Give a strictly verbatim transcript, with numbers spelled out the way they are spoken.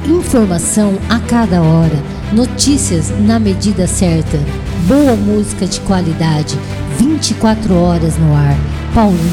Informação a cada hora, notícias na medida certa, boa música de qualidade, vinte e quatro horas no ar. Paulinho